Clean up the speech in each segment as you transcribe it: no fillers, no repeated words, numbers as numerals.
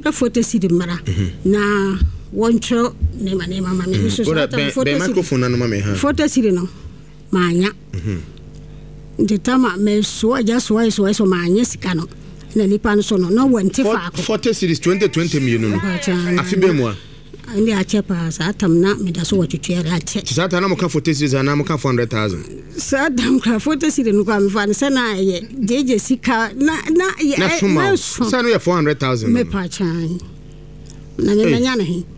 the photo city mara na woncho ne mama me so be microphone na mama ha photo city no manya the time me so just so manya sika no na nipa no so no wonte fa photo city 2020 million no afi be mu a ndi ache pa sa tam na me da so watwetwe ache sa ta na mo ka photo city na mo ka 400,000 sa dam ka photo city no kwa me fa na na ye jeje sika na sa no ye 400,000 me pa chan na me manya na hi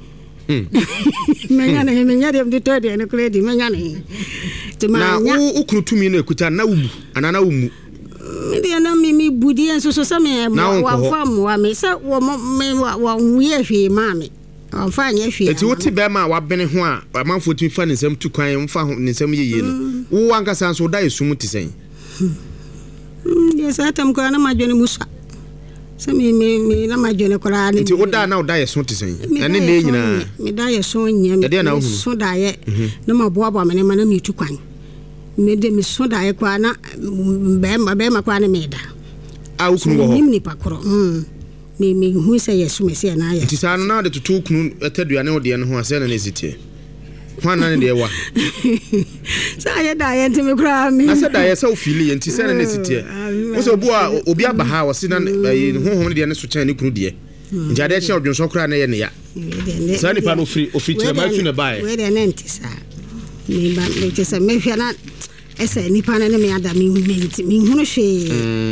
menya dem de tode na credit menya na hi na ukunu tumi no ekuta na ubu anana umu me na mi budi enso so sa me wa fam wa me sa wa nwie hwe ma me afanya hwe eti woti be ma wa bene ho a amanfo tumi fa ne nsam tu kwan mfa ne nsam yeye no wo wankasa so da esum ti sen yes atam ko na majone musa sa me na majone ko ra ni eti oda na oda yeso ti sen ene ne nyina me da yeso nya me so da ye na maboa me ne ma na mi tu kwan me de me so da ye kwa na be ma kwa na me da a ukunu ho ni pakoro me hu se yeso me se na ya ti sa na de tutu kunu etaduane ode ne ho ase na nesite hwana ne de wa sa ye da ye ntime kura me asa da ye sa ofili ye nti se na nesite wo se obu a obi abaha wo se na honhom de ne so chan ne kunu de nti ade che odwonso kura na ye ne ya sa ni pa no ofri chere ma tu ne bae we de ne nti sa me ba me che se me hwa na ese ni pa na ne me ada mi hunu hwe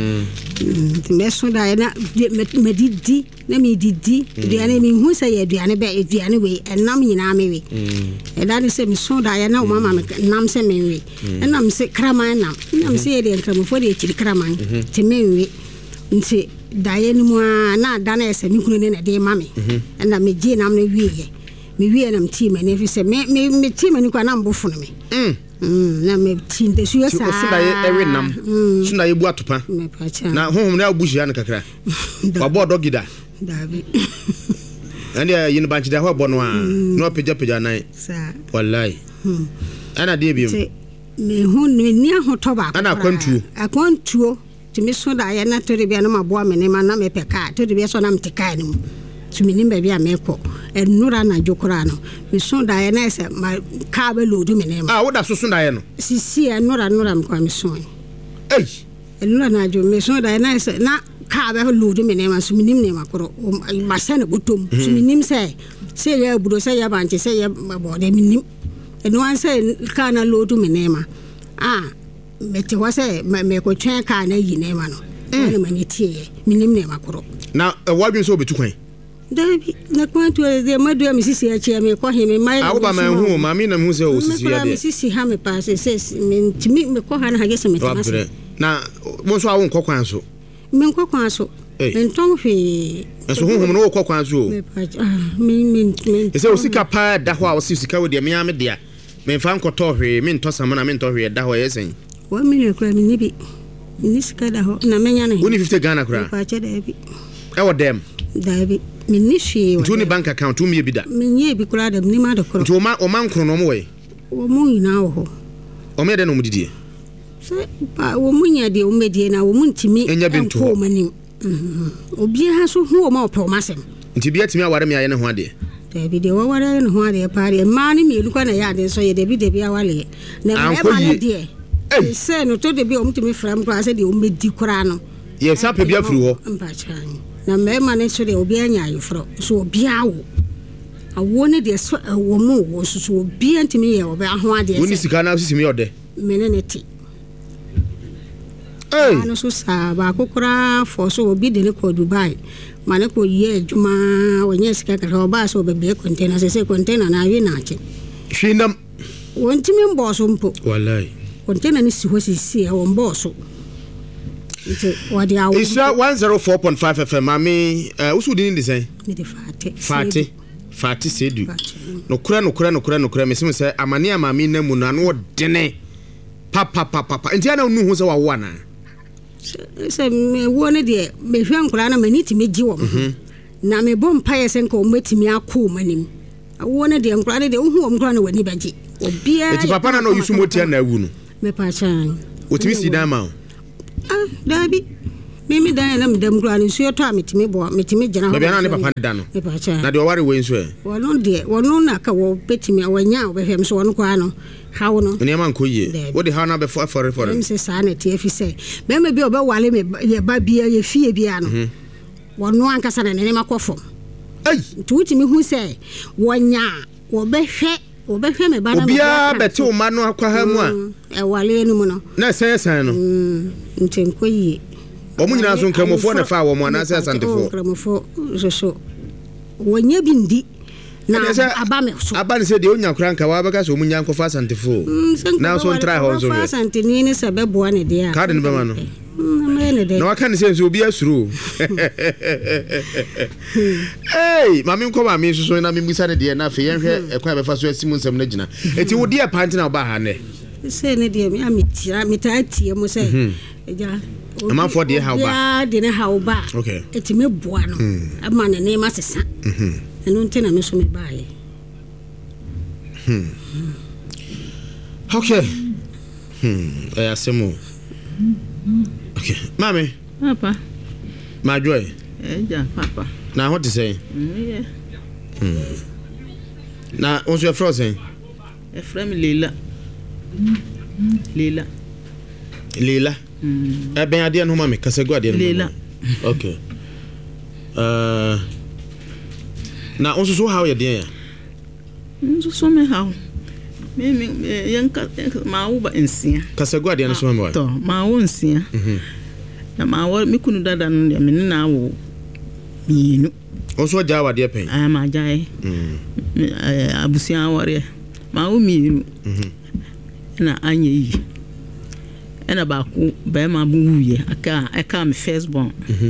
me so da ye na me didi na me didi duane me hu se ye duane be duane we enam nyina me we e da ne se me so da ye na o mama me nam se me we enam se kraman nam se ye de nkramofo de chiri kraman te me we nti da ye ni mu na da na ese me kunu ne na de mame na me je nam na wie nam ti me ne fi se me ti me ni kwa na mbofo no me na me tinde suya sa sunda ye ewe nam sunda ye bu atopa na honhom na obushi ya nkakra wa bodo gida dabi ande yin banchi da ho bono a no peja nan sa wallahi ana de bium me hu ni ahoto ba ana akwantuo timi sunda ye na tori bia na maboa me ne ma na me peka tori bia so na mteka ni mu tumi ni ba bia meko enura na jokora no me sunda ye na ese ma ka be lodu me ne ma wo da so sunda ye no sisi enura mko me so ei enura na jo me sunda ye na ese na ka be lodu me ne ma so minim ne makoro ma se na botom so minim se ya budo se ya banche se ya bode minim eno an se ka na lodu me ne ma meti wase me ko twen ka na yi ne ma no na ma ni tie minim ne makoro na wadwen so betu kwan Dabi na kwantu de madu mi sisi ya chia me ko he me mai awo ba ma hu ma mi na mu se o sisi ya de mi sisi ha me pa se me timi me ko ha na hage se me tama na mo so awo nkokwan so me nkokwan so enton hwe eso honhom no okokwan so me pa me ese o sika pa da ho a o sika we de me ame de a me fa nkoto hwe me ntosa mo na me nto hwe da ho yesen 1 million kra me ni bi ni sika da ho na menya na woni 50 Ghana kra pa che da bi e wo dem dabi minishie wa tuni bank account umi bi da minye bi kula da ni ma da kro to o man kro no mo we o mu ina wo o me de no mudidie se pa o mu nya de o medie na o mu ntimi enko manim obi ha so hu o ma o pe o masem nti bi atimi aware me aye ne ho ade dabi de wo ware ne ho ade pare ma ni mi luka na ya de so ye de bi awale na me ma na de se no to de bi o mutimi fram kra se de o medi kra no ye sa pe bi afuru ho mpa chan na me ma ne so de obi anya ayefro so obi awo awo ne de so wo mu wo so obi antimi ye obi aho ade woni sika na sisi me ode mene ne ti ano so sa ba kokora for so obi de ne ko Dubai ma ne ko ye adwuma wonye sika ka oba so bebe container se container na wi na ache hwinam wontimi mbo so mpo wallahi container ni si ho sisi e wo mbo so Isra 104.5 FM mami usu dini design me de Fati sedu no kura mesim se amani amami na mu na no dene papa ntia na unu hu se wa na se me wone de me hwan kura na mani ti meji wo na me bom paye se nka o matimi akọ manim wone de nkura ne de hu wo nkura na wani baji obia eti papa na no yusu motia na awu no me pa chan otimi si dama dabi me dan na me dam kura ni suyo to ametimi jana ba bia na ne papa da no na de oware we nso e wono na ka wo betimi awanya obehwem so wono kwa no hawo no ne man ko ye wo de ha na be for me se sa na tie fi se be me bi obewale me ye ba bia ye fie bia no wono anka sa na ne makofo ai tuti mi hu se wonya obehwe me ba na obia bete o ma no akwa ha mu a e wale no mu no na sen no ntenko yi omu nyina so nkramofo na fa wo mo na se asantefo nkramofo so wonya bindi na aba me so aba ne se de onya kura nka wa baka so mu nya nkofa asantefo na so ntra ho so fa asanteni ne se be boa ne de a ka de ne be ma no na waka ne se obi asuru mami nko ma mi so na mi mbisa ne de na fe yen hwe ekwa be fa so asimu nsem na gina eti wo de panti na ba ha ne se ne de mi amitia mitatie mo se eja ama for de how ba ya de ne how ba okay eti me boa no ama ne ne ma sesa eno nte na me so me baaye okay asemo okay mami papa ma joy ja papa na what to say na on se frozen Efrem Leila ben ade no mami kasego ade no Leila okay na on so how you dey ya so me how me yanka ma wo ba ensia kasego ade no so me to ma wo ensia na ma wo me kunu dada no me na wo mienu on so ja wade pen ma jai abusia wore ma wo mienu na anya yi ena ba ku ba ma bu wuye aka me first born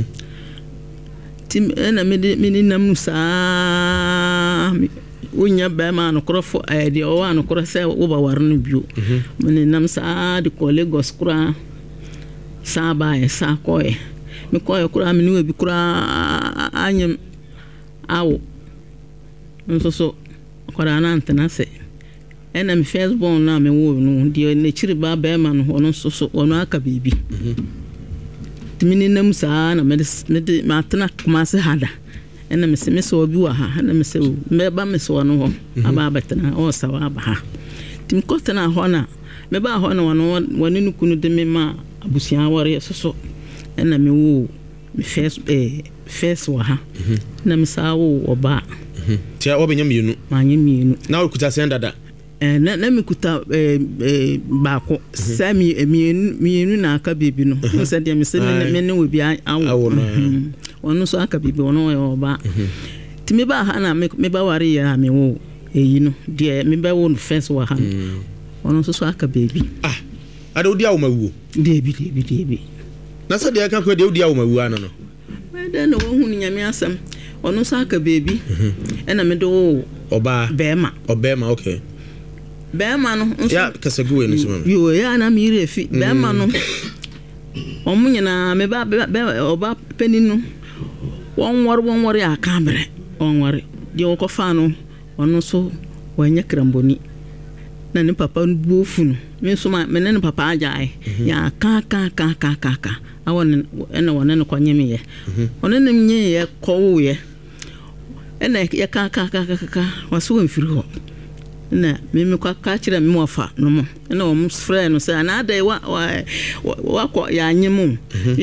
tim ena me ni nam sa unya ba ma no krofo de o wa no krose wo ba war no bio me ni nam sa de ko Lagos kura sa ba e sa ko e me ko e kura me ni obi kura anyem awo nso kora na antena se ena me first born na me wo no de ne chiri ba ma no ono so ono aka bibi timini nam sa na me ma tena kuma se hada ena me se me so obi wa ha na me se me ba me so no ho aba betena o sa wa ba ha tim ko tena ho na me ba ho na wonu nu kunu de me ma abusia wore so ena me wo me first wa ha na me sa wo oba tia obi nyamienu ma nyamienu na o kuta sen dada na me kuta baako sami mienu na aka bibi no so de me se me ne we bi awo wonu so aka bibi wonu we oba ti me ba ha na me ba ware ya me wo eyi no de me ba wo first wa ha wonu so aka bibi ade odi awo mawu de bi na se de aka ko de odi awo mawu ano no me de no wo hu nyame asem wonu so aka bibi ena me do oba bema okay bema no ya kasego we no so yo ya na mi refi bema no omunyina me ba oba peninu won wor ya kambre won wor de ko fa no ono so wanya kramboni na ni papa buofu no me so me ne papa ajai ya ka awon ena wona ne kwanye me ye ono ne mnye ye ko ye ena ya ka waso mfiri ho na mimi kwa kachira mimi wafa no mo na o mo frɛ no sɛ na dai wa ko ya nyimu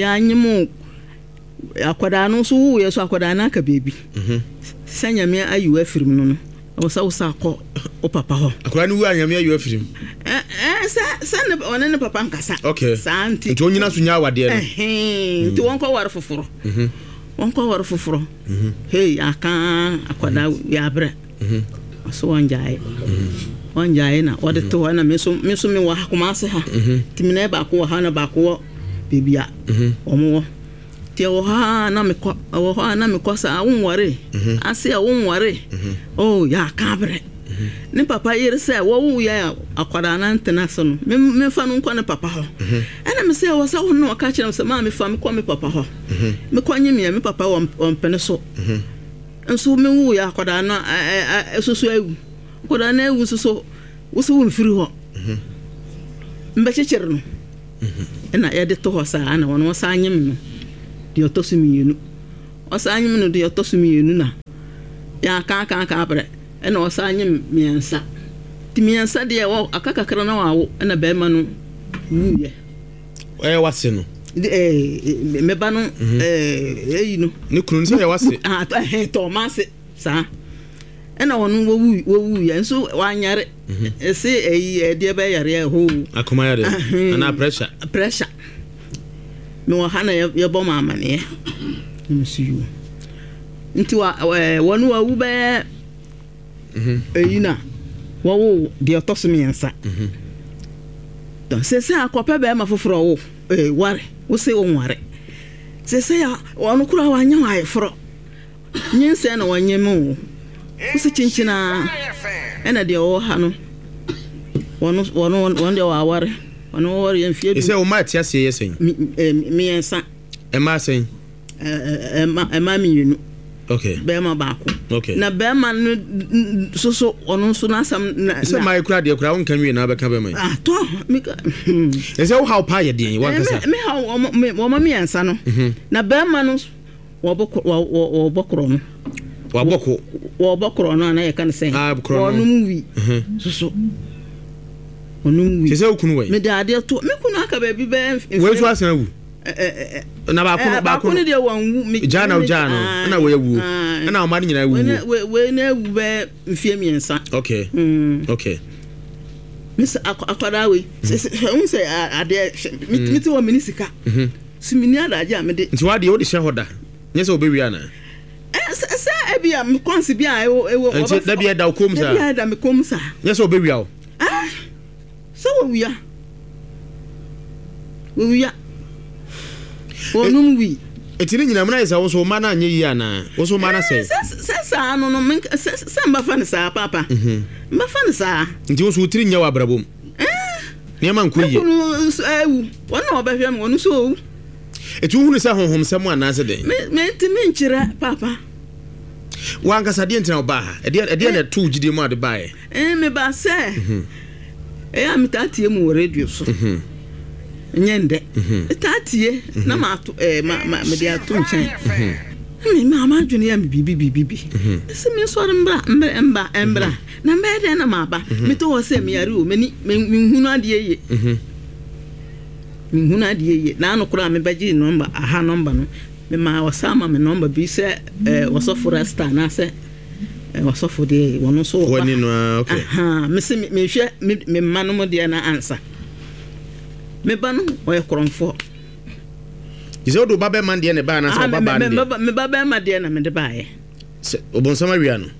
akwada no so wu ye so akwada na ka bebi sanya me ayu afirim no o sa ko o papa ho akwada no wu anya me ayu afirim sa ne one ne papa nkasa okay santi nti onyina so nya awade no nti won ko war foforo hey aka akwada ya bre so wanjae na wode to na me so me wa kuma se ha timina ba ko ha na ba ko bibia omo tie wo ha na me ko sa wonware ase wonware oh ya kabre ne papa yere se wo wu ya akwada na ntena so no me fa no nko ne papa ho ena me se wo sa wo no ka kire se ma me fa me ko me papa ho me ko nyime me papa won pene so nso me wu ya akwada na esusu ewu akwada na ewu so wo so mfiri ho mbe chechere no na ya de to ho sa na wono sa anyem no de otosumienu osanyim no de otosumienu na ya ka abre na osanyim miensa ti miensa de wo akakakra na wawo na be ma no wuye wase no meba no eyi no ne kunu se wase Thomas sa na wonu wo ya nso wanyare ese eyi de be yare ho akoma yare na pressure me wo hana ye bo mama ne nsiyu nti wonu wu be eyi na wo de otosumiensa don se akopa be ma foforo wo ware wo se wo ware se ya wonu kura wanya wa yeforo nyinse na wanyemu wo se chinchina ena de wo ha no wonu de wa ware wonu ware en fie se wo ma tia se yesen miensa e ma sen e ma mienu okay be ma ba ko okay na be ma so onu so na sam na se mai kura de kura won kan wi na be ka be mai to mi e se wo how pa ye de wan kasa me how wo ma miensa no na be ma no wo bokro no wo bokro no na ye kan sen onu wi so onu wi se wo kunu we me da ade to me kunu aka ba bi be we so asan wu na ba ko ne de wanwu jana na we wu na o ma nyina wu we na wu be mfie miensa okay okay Miss akwada we say ade miti wo minisika simini adaje amede nti wa de wo de hye hoda nye se obewia na se ebia me konsi bia ewo nti da bia da kom sa bia da me kom sa nye se obewia o so wo wia onum wi etini nyina mna isa wo so ma na anye yi ana wo so ma na se sa no se mba fa ne sa papa mba fa ne sa nti wo so tiri nya wa brabom niam nko yi ewu wona obehwe me wonu so etu hunu se honhom sem ana se de me ntimi nkyira papa wan kasa de ntina oba ha ede na tu gide mu ade bae me ba se am tatie mu radio so nyende tatie na ma to me de ato nchen me mama dwene ya bibi se me so mbra na me de na ma ba me to wo se me yare o me hunu ade ye hunu ade ye na no kura me baji number aha number no me ma wasama me number bi se waso foresta na se waso for de wono so woni no okay aha me se me hwe me ma no mo de na answer me ba no o ye kronfo izo do babe man de ne ba na so baba ne me baba ma de na me de ba ye obon sama wi ano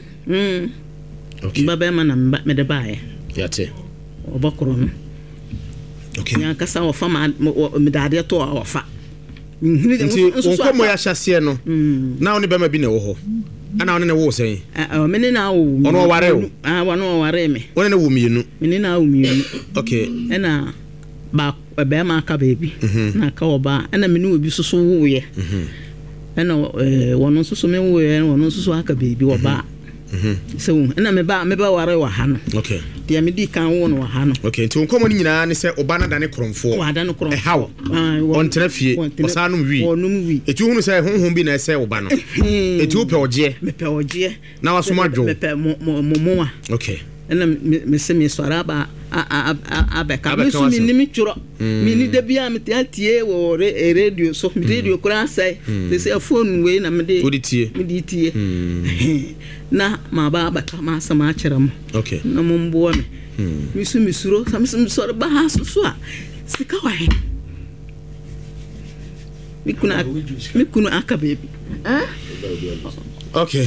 okay baba ma na me de ba ye yate obokro no okay nya kasa wo fa ma me dade to wo fa nti won ko ya hyase no na woni be ma bi ne wo ho ana woni ne wo sen me ne na wo ono ware wo wono ware me woni ne wo mienu me ne na wo mienu okay ena ba be ma aka baby na aka oba ena me ne obi soso wo ye ena wono soso me wo ye wono soso aka baby oba so ena me ba ware wa ha no okay dia me di kan wo no wa ha no okay nti onkomo ni nyina ne se oba na dane kromfo wa dane kromfo hawo on trafie osanum wi onum wi etu hunu se honhom bi na se oba no etu pe oje me pe oje na wasoma dwo me pe mo okay ena me se me swara ba abeka me so mi ni tworo mi ni da bia me tie wo radio so mi radio kura sai se phone we na me de tie na ma ba abeka ma sama kyerem okay na mo mbo me misuro sam so ba ha so a sika wa he mi kuna aka baby okay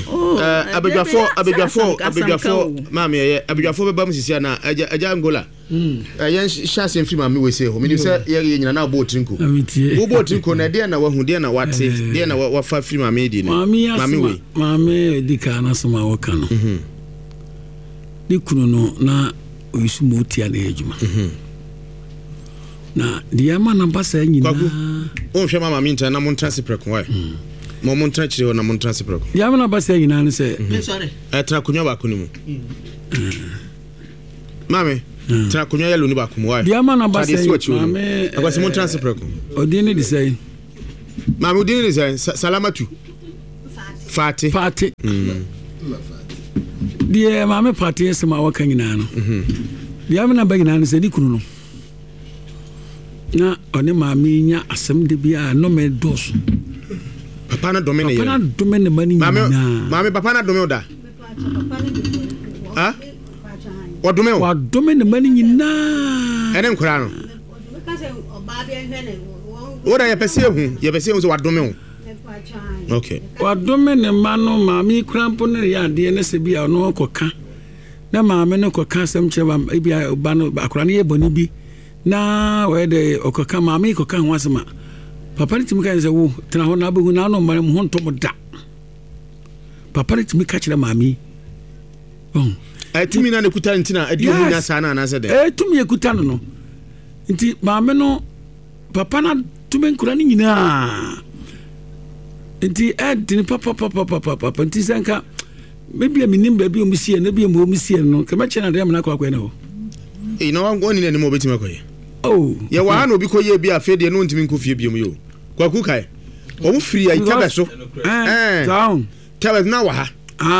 abedwafo mama ye abedwafo beba musisi na aja angola yen shase mfiri mama we say ho me say ye nyina na botinko wo botinko na de na wahu de na wate de na wafa firi mama di ni mama we mama dika na soma waka no ni kunu no na oyisu motia na ejuma na dia ma na pasa nyina o hwe mama minta na montrase preko wa mo montra chire na montrase preko dia ma na pasa nyina ne se sorry tra kunyo ba ko ni mu mame tra kunyo yelo ni ba ko mu wa dia ma na pasa mame akwase montrase preko odi ni di sei Mamu din is Salamatu. Fati. Deɛ maame Fati sɛ ma waka nyinaa no. Deɛ amena ba nyinaa no sɛ di kunu no. Na ɔne maame nya asɛm de bia no me dos. Papa na dome ne. Papa na dome ne mani nyinaa. Maame papa na dome oda. Ha? Wadome o. Wadome ne mani nyinaa. Ene nkora no. Oda ye pese hu so wadome o. Okay. Wadome ne ma no maame krampo ne ya de ne se bia no koka. Na maame no koka asɛm kyerɛ bia ba no akora ne ye boni bi. Na we de okoka maame koka ho asɛm a. Papa ne timi ka sɛ wo tena ho na abehu na no mare mo honto mo da. Papa ne timi ka kyerɛ maame. Tumi na ne kuta ntina adi ohu na sa na anase de. Tumi ekuta no. Nti maame no papa na tumi nkura ne nyinaa. Nti edini papa nti sanka maybe a minim baby o misie na bi mo misie no ka ma chena dem na kwa na ho. No wan ni mo betima koye. Oh, ye wa na obi koye bi afa de no ntimi nkofie bi mu yo. Kwaku kai. O mu free ai tabe so. Down. Tabe na wa ha.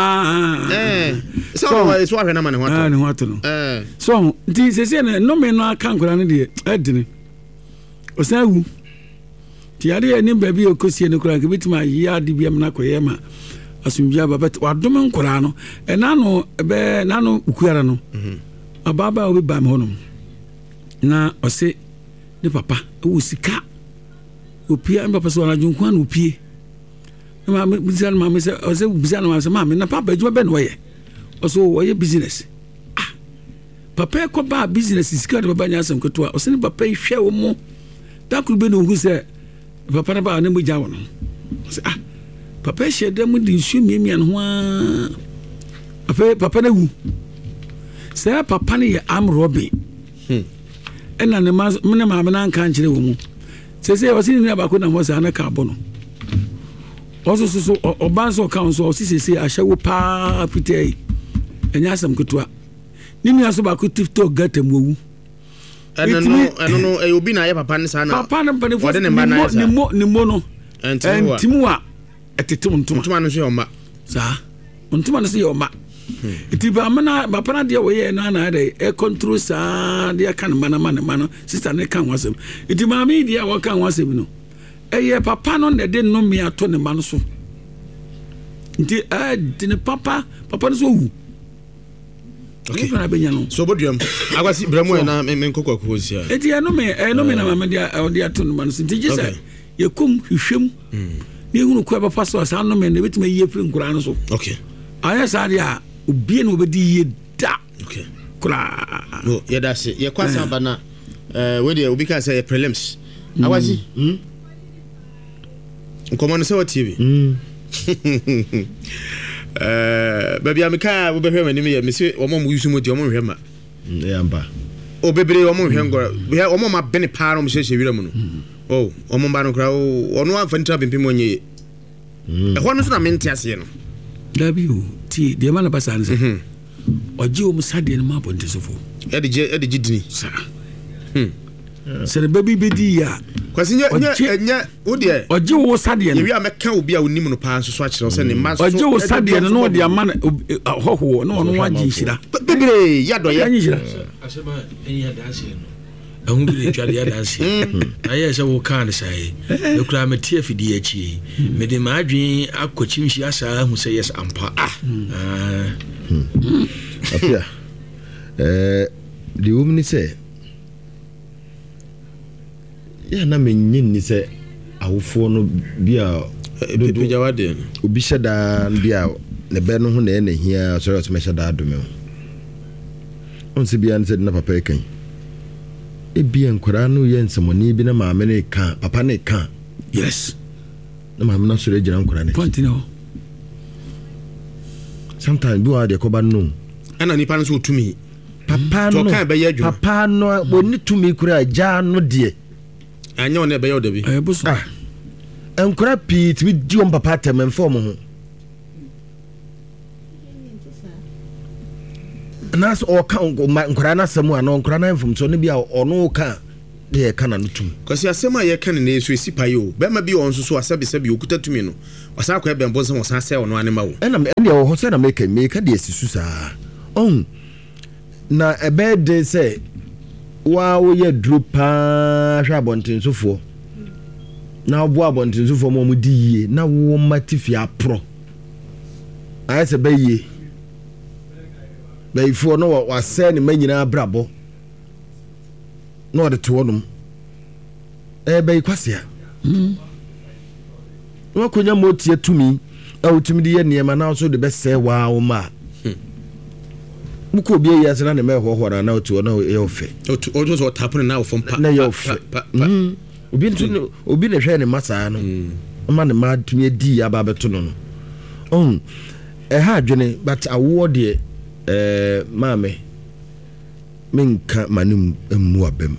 So ahwe na ma ne ho ato. Ne ho ato no. So nti sese no me no aka nkora no de edini. Osawu. Ti ade ni baby okosie ne kora ke bitima ya de biam na koye ma asumdua baba wadom nkora no na no ukuara no. Ababa obi ba me honom. Na ose ne papa wo sika. Opia papa so na junkwa na opie. Ma bizan ma me se ose bizan ma se ma me na papa adwuma be no ye. Oso wo ye business. Papa ko ba business sika de baba nya asem keto a ose ne papa hwe wo mo. Da kuru be no hu se papa na ba na mo gya wo no. Ose papa hye da mu di nsu miemia no ho papa na wu. Se papa ne ye am robin. Ena ne ma me na nka nkyere wo mu. Sese o sini na ba ko na mo sa na ka bo no. Oso so obanso ka so sisi ahyewo pa pitei. Enya asem ketoa. Nini aso ba ko TikTok gatam wo. Eno no obi na ye papa ne sa na. Papa ne pa ne fo ni mo no. Entimu a etetem ntuma no so yo ma. Sa. Ntuma no so yo ma. Iti ba mana ba pana dia wo ye na de e control sa dia kan mana sister ne kan wasem. Iti ma mi dia wo kan wasem no. Eye papa no ne de no me ato ne man so. Nti di ne papa no so wu. Okay. So boduam agwasi bramo na me nkokwa ko sia. Iti no me na mama dia ato ne man so. Nti gisa ye kum hwehwem. Ni hunu ko ba pastor sa no me ne betima ye firi nkura no so. Okay. Aya sa dia obi no obedi ye da. Okay. Kula. No, ye da se ye kwasa ba na we dey obi ka say prelims. Agwasi. Nkomo no se what TV. Baby ameka wo behwe mani me se omo mo yusu mo di omo hwe ma. Yamba. O bebre omo hwe ngora. Be omo ma bene pa no mo hye wira mu no. Oh, omo ba no kra ono amfa ntra bempem onye. Ho no so na mente ase no. W T de mana pasa nse. Oji o musade no ma bonte sofo. E de gidini. Sa. Sere baby bedi ya. Kwasi nya wo de. Oji wo sade no. Ye wi ameka obi a onim no pa so akire se ne ma so. Oji wo sade no no de amana hoho no no waji hira. Bebre ya do ya. Asema eni ya danse no. Ahun bi twa de ya danse. Aye se wo kan sai. E kura me tie fidi achi. Me de ma adwen akochimshi asa hu se yes ampa. Apia. The woman say ya na menyin ni se awofo no bia do jawade obi hyeda bia ne be no ho na ene hia so so me hyeda adome on se bia nse na papa kan e bia nkora no ye nsemoni bi na maame ne kan papa ne kan yes na maame na so re gira nkora ne point no sometimes do ade ko ba no ana nipa no so tumi papa no papa no woni tumi kura ja no de anya one be yoda bi buso enkora pit bi di on papa tem form ho nas o kan nkora na samu ana nkora na inform so ne bia ono ka ye kana no tum kwasi asema ye kan na eso esipa yo be ma bi on so so asabi okuta tumi no wasa akwa be mbonse wasa se ono anema wo ena ende wo se na meka de asisu saa on na ebe de se wa wo ye dru pa hwa abontinsofo na obo abontinsofo mo mu di yie na wo matifi apro ayese be yie be ifo no wa se ne manyina abrabo no de to onum be ikwasia no konya motie tumi awutumi de ye niema na so de be se wa wo ma muko bia ya sana ne me hohora na otu na ye ofe otu so tapu na ofom pa na ye ofe obi ne hwe ne masa no ma ne ma tumi di aba beto no ha adwene but awo de maame menka manum emu abem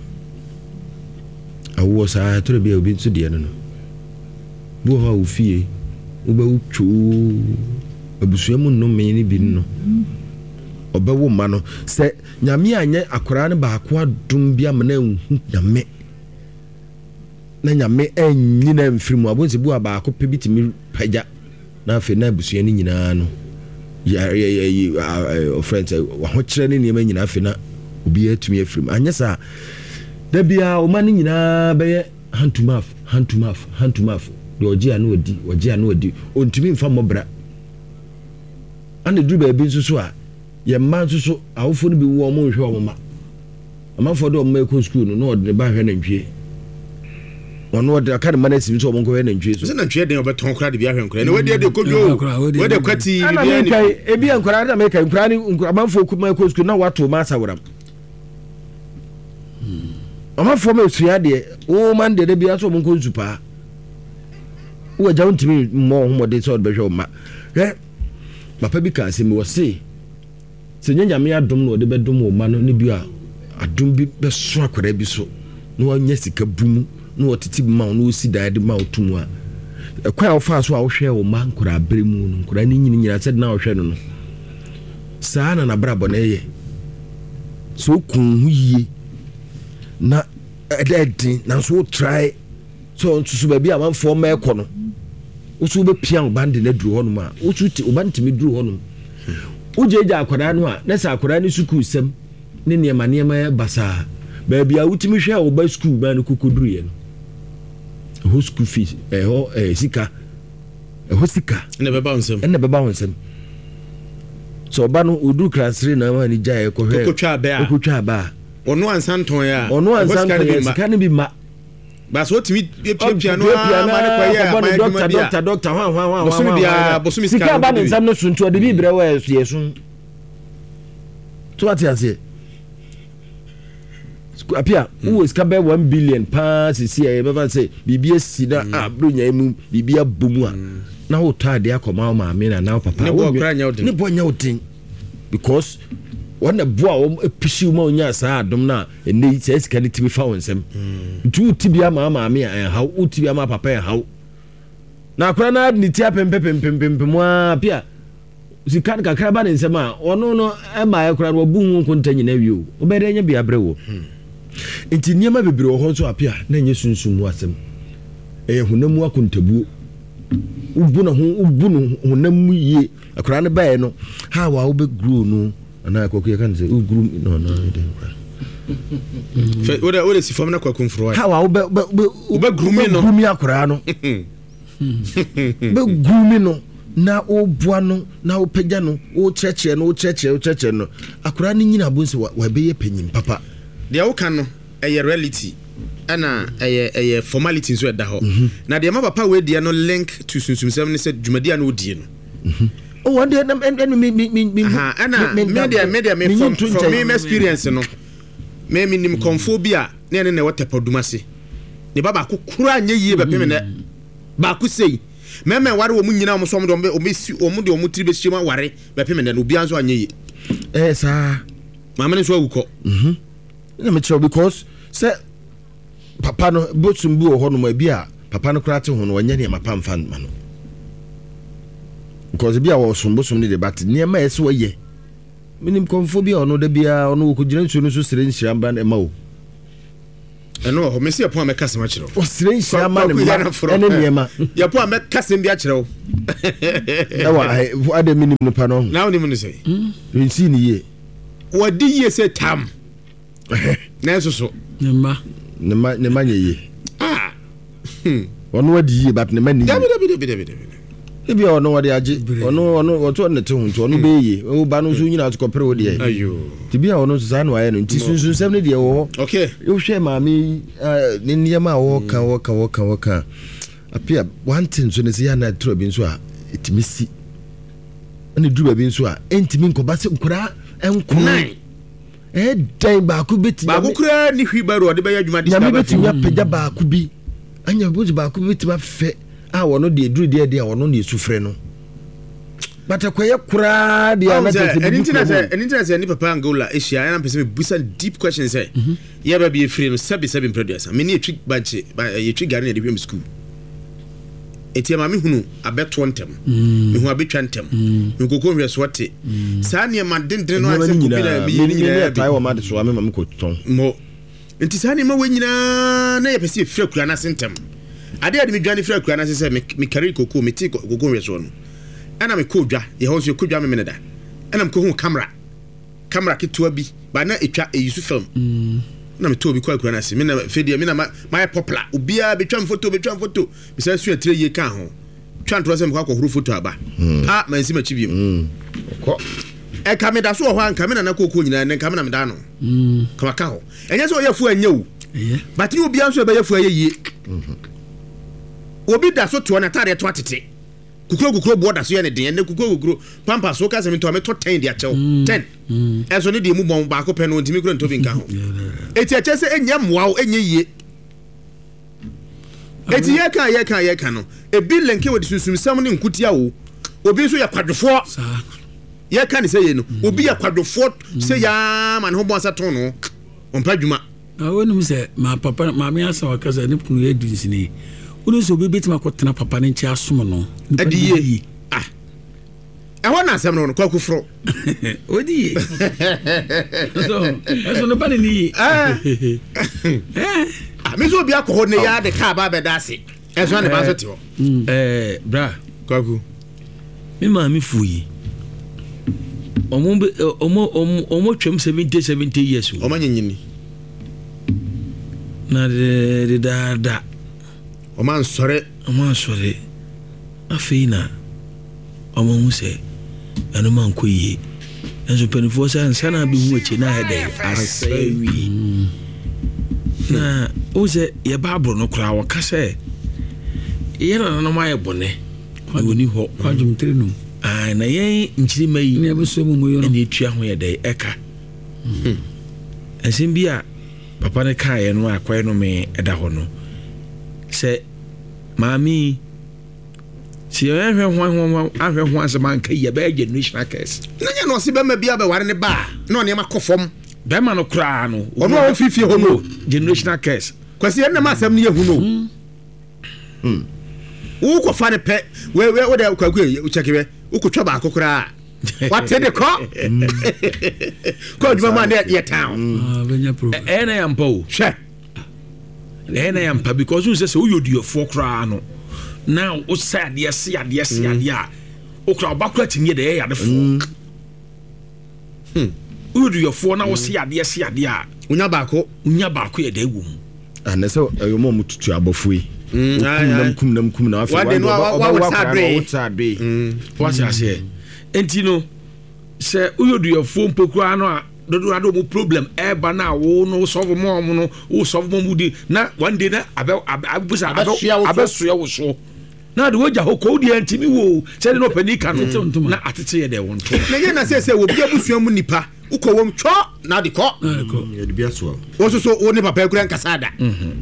awo sa tore bia obi nso de no bo ha ofie oba utwo abusuamu no me ni bi no obewo ma no se nyame anye akora ne baako adom bia mena hu nyame na nyame anyina mfirimu abonse bu abaako pebitimi pagya na afi na abusua ni nyina no ya friends wa ho kire ne niam nyina afi na obi atumi afirimu anya sa da bia o ma ni nyina be hand to mouth de ogia no odi ontumi mfa mobra ane duru ba bi nso so a ye man so awofo no bi wo mo hwe o ma amafo de o ma ko school no de ba hwe na ntwie ono de aka de manasi so o mo ko hwe na ntwie so na ntwie de obeton kra de bi ahwe nkra na we de kodwo we de kwati bi ani e bi nkra da me kai nkra ni amafo ko ma ko school na wato ma saworam amafo ma sua de o man de bi aso mo ko nsupa wo ja untimi mo homode so de be hwe o ma papa bi ka asemi wo se nyanya me adom no de bedom o ma no ne bi a adom bi be so akwara bi so no anya sika bumu no otiti ma no osi daade ma otumu a kwa o fa so a wo hwe o ma nkura abremu no nkura ni nyina se na wo hwe no no saa na brabo na ye so kun hu yie na edin na so try so nsusu ba bi a man fo ma ekọ no usu be pian bande na duru hono ma usu ti obantimi duru hono ujeja akwara no a na sa akwara ni school sem ne niema basa ba bia utimi hwe o ba school ba no kokoduru ye no ho school fees sika sika ne be ba onsem so ba no udu class 3 na ma ni jae ko hwe kokotwa ba ono ansanton ya sika ne bi ma ba so timi pia no ma ne kwa ya doctor bosumi sika ba ne nsam no suntu de bi bre wa yesun to atiase apia who sika be 1 billion pa sisi e be say bibia sida abronya emu bibia bomu a na ho tade akoma ma me na papa ne bo nya odin because wana boa o epishi ma onya sa adom na ene sika ne timi fa wonsem tu tibia ma me ha utibia ma papa ha na akora na ni tia pempem mo apia sika kakra ba ne nsem a ono no e ma akora no bu hu nkonta nyina wi o bere nya bia bre wo enti niema bebre wo ho so apia na nye sunsun mu asem hunamu akontabu ubu no hunamu ye akora ne bae no ha wa wo be grow no ana ko kan se u grow no fe ode si fam na kwa konfro ha wa wo be grow mi no grow akora no be grow mi no na obua no na opagya no o cheche no akora ne nyina bonse wa be ye panyim papa de wo kan no eye reality ana eye formality nso eda ho na de ma papa we de no link to sunsumsem ne se dwumadi na odie no oh one day media from me experience no me nim konfobia ne watepa dumase ne baba kokura anye yie be peme ne ba ku sei meme ware wo mu nyina mo som do o mesi o mu de o mu tiri be shima ware be peme ne obi anso anye yie sa mama ne so awuko na me tell because say papa no botum bi wo ho no ma bi a papa no kra te ho no wanya ne mapa mfa ma no because bi a wo sombosum ni debate ne ma ese wo ye minim konfo bi ono da bia ono ko gina nsu no so sere nshiramba na ma wo ɛno ho me se yɛpo a mɛka sɛm akyerɛ wo ɔsrɛ nhyia ma ne ma ɛne nneɛma yɛpo a mɛka sɛm bi akyerɛ wo ɛwɔ ade minim no pa no na wonim no sɛ nsi ne yie wɔde yie sɛ tam nanso so ne ma nyɛ yie ɔno wadi yie but ne ma ne yie ebi a ɔno wɔde agye ɔno wɔtɔ ne te ho nti ɔno bɛyie woba no nso nyina atokɔpere wo deɛ nti bi a ɔno nso saa no ayɛ no nti sunsunsɛm no deɛ wɔ hɔ wohwɛ maame ne nneɛma a wɔka apia wante nso ne sɛ yɛ ana toro bi nso a ɛtumi si ɛne duru baabi nso a ɛntumi nkɔba sɛ nkoraa ɛnkonan ɛdan baako koraa ne hwi baro ɔde bɛyɛ adwuma de nyame bɛtumi apagya baako bi anya bɛgye baako bi bɛtumi afɛ a wɔno deɛ duru deɛ a wɔno deɛ sufrɛ no batakɔyɛ koraa deɛ ɛnintina sɛ ne papa Angola ahyia ɛna mpɛ sɛ mebusa deep question sɛ yɛba bi ɛfiri no sɛbi mprɛduasa mene yɛtwi gare ne yɛde hwɛ me school ɛti ama mehunu abɛtoɔ ntɛm mehu abɛtwa ntɛm mekɔkɔ nhwɛ soɔ te saa nneɛma dendene no asɛ mo nti saa nneɛma wɔ nyinaa na yɛpɛ sɛ yɛfiri akura no ase ntɛm adeɛ ade medwane firi akura no ase sɛ mekare kɔkɔ mete kɔkɔ nhwɛ soɔ no ɛna mekɔ dwa yɛhɔ nso yɛkɔ dwa memene da ɛna mekɔhu kamera ketewa bi ba na ɛtwa ɛyisu film na metɔ obi kɔ akura no ase mena fɛdeɛ mena mayɛ popular obiaa bɛtwa mfoto bisa su atire yie ka ho twa ntorɔ sɛ mekɔ akɔhoro foto aba mansi makyi biom ɛka meda so wɔ hɔ a nka mena na kɔkɔ nyinaa ne nka mena meda no kamaka hɔ ɛnyɛ sɛ ɔyɛ fua nyɛ wo but ne obiaa nso ɛbɛyɛ fua yɛ yie obi da so toɔ na tadeɛ to atete kukuro boɔ da so yɛ ne den ɛnɛ kukuro pampa so ka sɛ metɔ 10 de akyɛw 10 ɛso ne deɛ mu bɔn baako pɛ no ntimi kuro ntɔ bi nka ho ɛti ɛkyɛ sɛ ɛnyɛ mmoa wo ɛnyɛ yie ɛti yɛka no ebi lɛnke wɔ de sunsumsɛm ne nkutia wo obi nso yɛ kwadwofoɔ yɛka ne sɛ yɛ no obi yɛ kwadwofoɔ sɛ yaa ma ne ho bɔn sɛ ton no ɔmpa adwuma wɔnum sɛ maame asa wakasa ne kunu yɛ di nsini wọ́n sọ obi bẹ́tìmá kọ́ tena papa ní nkyɛn asom no. ɛdi yie ɛhɔ na asɛm no kɔ kufuro. o di yie ɛsɔ nípa ni ni yie. mi sọ obi akɔ hɔ ne ya de kaa ba bɛ da ase ɛsɔ ne ba nso te hɔ. bra kwaku. mi maame fu yi ɔmo twɛm 70 years o. ɔmo nyinyini. na de daada. ɔmo ansɔre afei na ɔmo hu sɛ ɛno ma nkɔ yie ɛnso mpanimfoɔ sɛ ansa na bɛhu akyi na ɛdɛ asɛe wie na wo sɛ yɛba aboro no koraa wɔka sɛ yɛ nananom ayɛ bɔne na wɔni hɔ kwadwomtere nom na yɛn nkyirima yi ɛne ɛtua ho yɛdɛ ɛka ɛnsɛm bi a papa no kaeɛ no a kɔɛ no me ɛda hɔ no sɛ maame si ahwɛ ho asɛm anka yi bɛyɛ generational curse na nyɛ no ɔse bɛma bi abɛware ne ba na ɔnneɛma kɔ fam bɛma no koraa no ɔno a wɔfifie hɔ no generational curse kwasi ɛnam asɛm no yɛhu no wokɔfa ne pɛ wode wokyɛkewɛ wokɔtwa baako koraa wate de kɔ kɔ adwuma mu a ne yɛ town ɛyɛ na yɛmpa o hwɛ ɛyɛ na yɛmpa because wo sɛ sɛ woyɛ odiɔfoɔ koraa no na wosɛ adeɛ se adeɛ a wokora woba kora timi yɛ dɛ ɛyɛ adefoɔ woyɛ odiɔfoɔ na wose adeɛ se adeɛ a wonya baako yɛ dɛ wɔ mu anɛ sɛ ɛyɛ mɔ mu tutu abɔfo yi kum na wase aseɛ enti no sɛ woyɛ odiɔfoɔ mpo koraa no a dodo ade mo problem eba na wo no solve mo no wo solve mo di na one day na abusa abesoya wo so na de woja hokɔ di antimi wo sɛ de no panika no na atete ye de won to na ye na sɛ wo bia busua mu nipa ukɔ wom twɔ na de kɔ ye de bia so wo so wo ne papa ekura nkasa da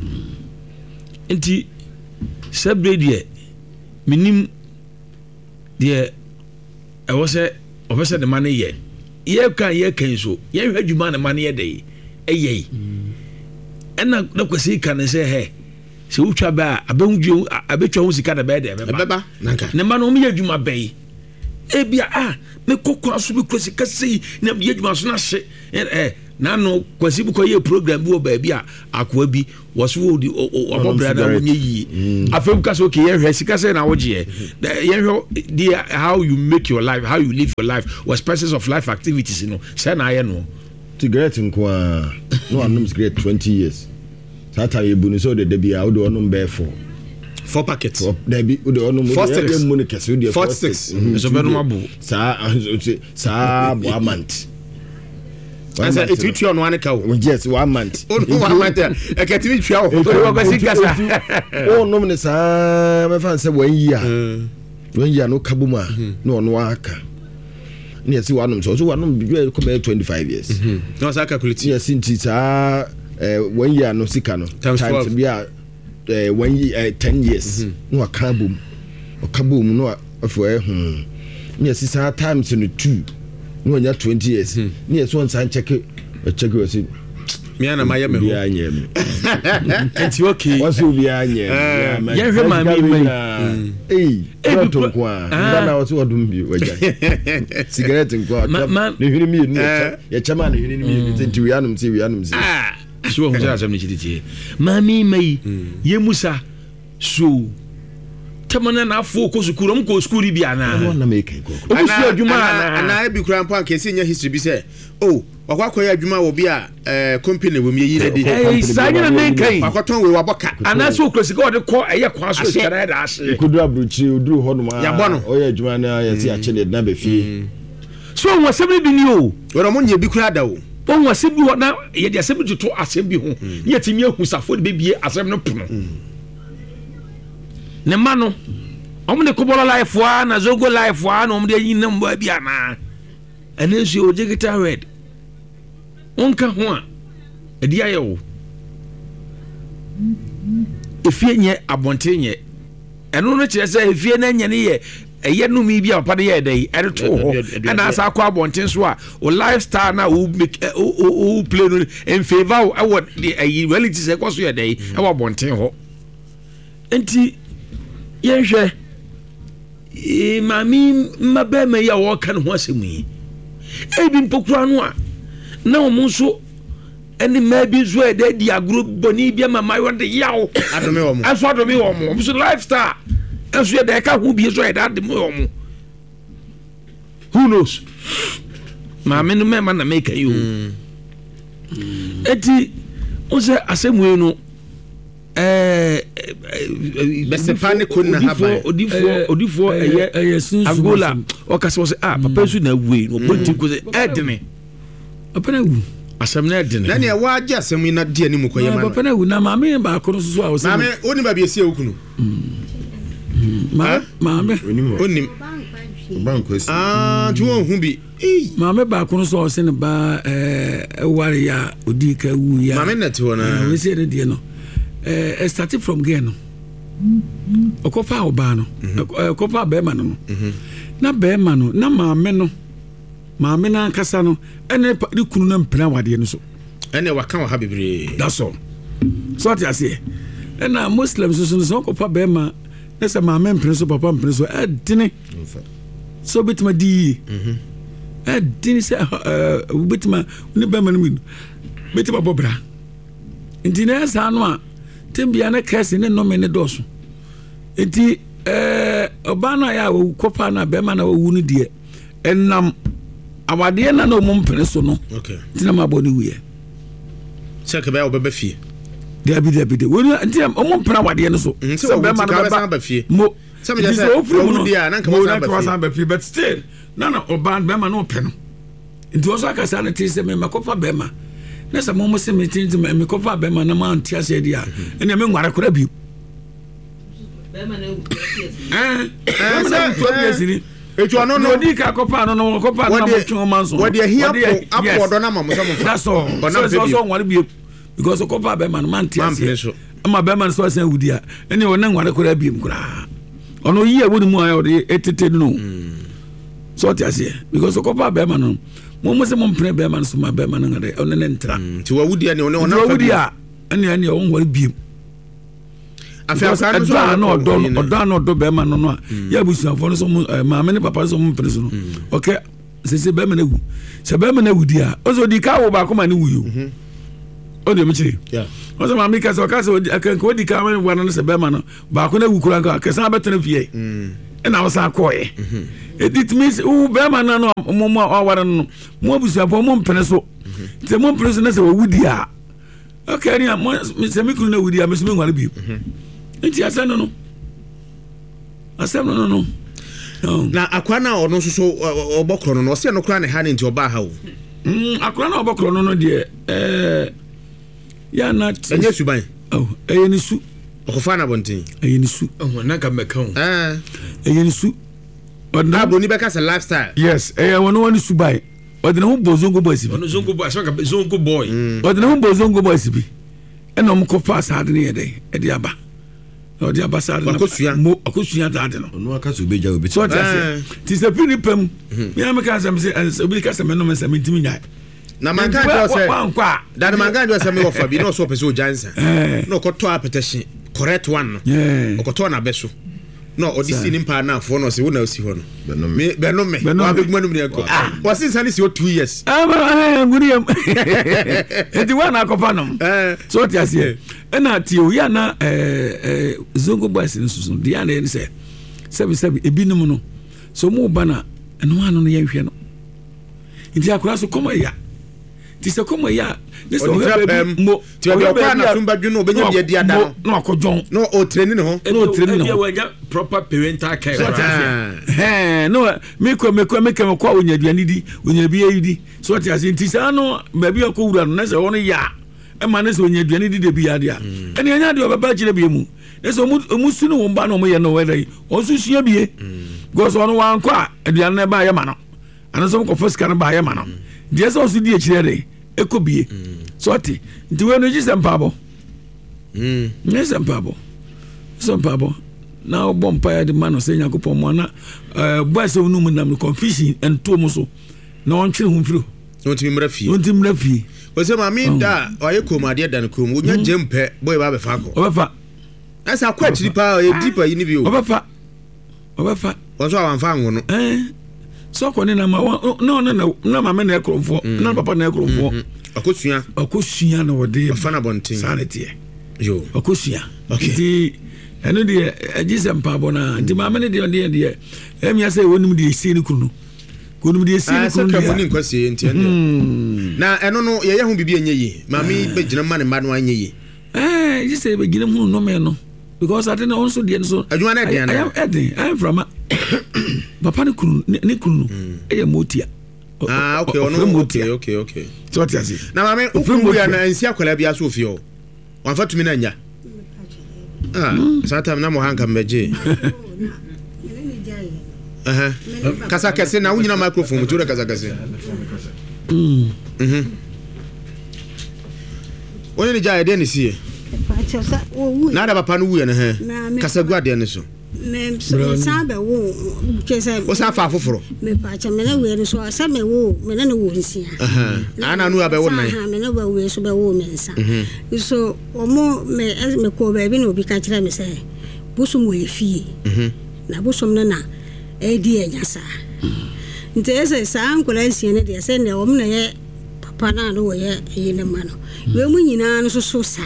enti sebre de minim de ɛwɔ sɛ ɔfɛsɛ de mane ye yɛkan so yɛhwɛ adwuma ne ma no yɛdɛ ɛyɛi ɛna na kwasi ka ne sɛ hɛ sɛ wotwa bɛ a abɛtwa ho sika na bɛyɛ dɛ ɛbɛba ne ma no ɔmyɛ adwuma bɛyi ebia mekɔ kora so bɛkura sika sei na yɛ adwuma so no ahye nano kwasi bu koye program bi wo ba bi a akwa bi wo so di obobra na wonye yi afem ka so ke ye hwe sika se na woje ye hwe how you make your life, how you live your life, was process of life activities say na ye no cigarette nkwa no anum cigarette 20 years sata ye bunu so de bia wo de onum be 4 packets there be wo de onum 46 so be no mabu sa bo amant I said it's with you on one cow. Yes, 1 month. Oh, 1 month. I can't even show. Oh, no, me fan say 1 year. 1 year no kabuma. No waka. Near see one so one be come 25 years. No sa calculate. Yes, since 1 year no sika no. Times be 1 year 10 years. No kabum. O kabum no afo near see times in 2. No, you're 20 years. Yes, once I check it, me and my it's okay. What's you behind you? Yeah, hey, don't go. I was what do you cigarette and go. You hear me? Your chairman, you hear me? Think we are see. Ah, sure, Mammy May, Yemusa, so. Tamana na focus kurom ko school bi ana na make go obusu adwuma ana bi kuran pan ke senya history bi say oh wakwakoya adwuma wo bi a company wo mi yi na di sanya na nkan wakoton we waboka ana so klosika ode ko eye kwa so shara da ase kudu abruchi oduru ho no ma ya bono oya adwuma na ya si ache na be fie so won asem bi ni o woro mo nye bi kura da o won asem bi ho na ye de asem tutu asem bi ho ye timi ahusafo de bebie asem no pono ne mano omne kobola life wa na zogo life wa na omde yin na mba bia na ene so ojigita red onka ho a edi ayo efie nye abonte nye eno no kire say efie na nye ne ye eye no mi bia papa de ye dai ere to ho na asa kwa abonte so a o lifestyle na o make o play no in favor o the reality say kwaso ye dai e wa abonte ho enti yenhwe mami mabe me ya wo kan ho asemu yi ebi mpokura no a na o munso eni mabi zo e de di agro boni bia mama yo de yawo adome wo mo aso adome wo mo so lifestyle aso de ka hu bi zo e da de mo wo mo who knows mami no me man na make you eti o se asemu no besepane kunna haba odifo eye Angola o kase say papa su na we no bonti ko say edene papa na wu asem na edene na ne wa agya asem na de ani mu koye ma papa na wu na maame ba ko no so a wo say maame oni ba bi esi ewukunu maame onim banko esi tu won hu bi maame ba ko no so o say ne ba ware ya odi ka wu ya maame na ti wona we say ne de no started from Geno. Okopa obano. Okopa bema no. Na bema no, na maame no. Maame na nkasa no, ene di kunu na mpena wade no so. Ene waka wa ha bebre. That's all. So what you say? Ena Muslims so okopa bema, na se maame mpena so papa mpena so edine. So bitima di. Edine se bitima ni bema no mi. Bitima bobra. Intine sa no a tembia na kase ne no me ne doso enti obana ya wo kopa na be ma na wo nu de enam awade na no mompene so no okay tina ma boni wiye seka be obeba fie de abi wo enti mompene awade no so se be ma na ba fie mo se me just wo di a na nka ba fie but still na oban be ma no pe no enti wo so akasa na ti se me makopa be ma nessa momo se meeting me kofa be ma na ma antia se dia ene me nware kora bi be ma na etu ano no di ka kopa no kopa na mo tun man so what dey here apodo na ma mo so that's all so nware bi because kopa be ma na ma antia se ma be ma so san wudia ene wona nware kora bi mkura ono yi e woni mu ayo de etete no so tia se because kopa be ma no mo se mo mpre be man so ma be man ngade on ne ntra ti wa wudi ani on fa wudi a ani on wori biem afia ka no so odo be man no a ya busu afo no so ma me ne papa so mo mpre so no okay sese be me na wu se be me na wu dia ozo di ka wo ba ko ma ne wu yo o de me chiri ozo ma mi ka so akan ko di ka ma wa no se be ma no ba ko na wu kura ka sa betena fie na wo sa ko ye it means u be ma na no mo awara no mo busu apo mo mpene so te mo mpene so na se wu dia okay ni mo se mi kunu na wu dia me so me ngwale bi nti asa no na akwa na ono so obokro no se no kra ne ha ne nti oba ha wo akwa na obokro no de ya na enye suban eye ni su okofa na bontin eye ni su na ka meka ho eye ni su odna boni be ka se lifestyle yes wono ni suban odna hu bozongo boys bi ono zongo boy so ka zongo boy odna hu bozongo boys bi ena mo ko fa sa de ne de e aba o dia basade na akosuya dade no no aka so beja obi so ti se pini pam mi am ka sam se obi ka sam no me sam ntimi nya na man ka do se dade man ka do se me wo fa bi no so pese o jansa no ko to apetition correct one no o ko to na beso no odisi ni mpa na afo no se wo na osi ho no be no me wa be guma no me ko wa sin sani se o 2 years nguri yam enti wa na ko fa no so ti ase na ti o ya na zongo boys ni susu dia na ni se sebi ebinum no so mo ba na eno anu no ye hwe no nti akura so komo ya ti se komo ya ni so mo ti o kwa na tumba dwunu obenya bia dia da no akojon no o training ho no training ho proper parental care no me ko kwa onya duani di onya bia yidi so ti ase nti sa no ba bia ko wura no na se wono ya e ma ne se onya duani di de bia dia ene anya de obaba kire bia mu ne se mu su no womba no mo ye no wedai o su sua bie go so no wan kwa aduane na ba ye ma no ana so ko first kan ba ye ma no de so su di e kire de ekobie so ati nti we no jisem pabo sempabo na bompa ya de mano se Yakobon mo na boys onu mu nam confusion ento mo so na on twere humfiro onti mra fie o se ma mi da oye komade da no krom wonya jempe boy ba be fa ko obefa asa kwa chiri pa e deeper yi ni bi o obefa wonso awanfa ngo no so ko ni na ma na ma me na ekromfo na papa na ekromfo akosua na wode afana bontin sanity yo akosua okay eno de ajisem pabo na ndi ma me de emia se wonum de esi ni kunu konum de esi ni kunu ka moni nkwase enti na eno no ye hu bibi enye yi ma mi be gina ma ne ma no anye yi jise be gina hu no me no because I didn't also the so adwuma na de na I am from papa ni kunu e motia okay ono okay so what you say na ma me ofu ya na nsi akwala bia so ofie o wan fatumi na nya sata na mo hanka meje kasa kese na unyina microphone mutura kasa kese oni ni jaye de ni sie na da papa no wuye na he kasa guade ne so me sabe wo kese o sa fa foforo me pa cha me na we no so sa me wo me na no wo nsia ana nu abe wo nan me na ba we so be wo me nsa so omo me ko ba bi no bi ka kira me se busum we fie na busum na e di enya sa ntese sa ankola nsia ne de se ne o me na ye papa na no ye yi ne ma no we mu nyina no so sa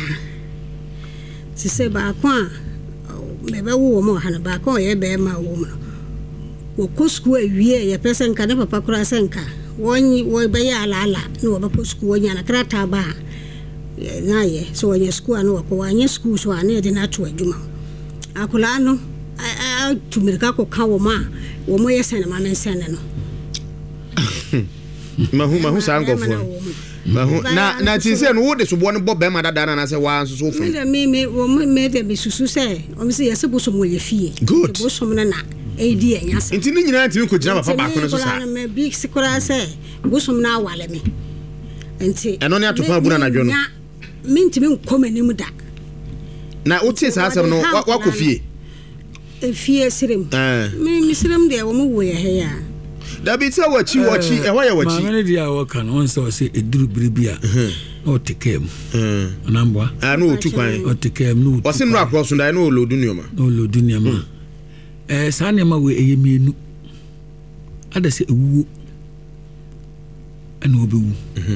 se ba kwa bebe wo mo hana ba ko ye be ma wo mo wo kusku awie ye pesen ka ne papa kura senka wonyi wo be ya ala no ba kusku wonya na krata ba na ye so wonya sku anu ko wanya sku so ane de na to adwuma akula no a tumirika ko ka wo ma wo mo ye sene ma men sene no mahu sa angofo na tinse no wo de so bo no bo be ma dada na se wa so fo me wo me de bi susu se o me se yese bo so mo ye fie bo so na edi enya se nti ni nyina ntimi ko gina papa ba ko no so sa me bi sikora se bo so na awale me nti eno ne atopa buna na dwo no me ntimi nkoma ni mu da na o tie sa asem no wa ko fie fie sirem me sirem de wo mo wo ye he ya da bi tsa wachi e wa ya wachi ma me dia wo kan on so se eduru biribia o tekem nambwa no otu kwan o tekem no o se no across ndai no lodu nioma sa ne ma we eyemienu ada se ewuwo ɛna obewu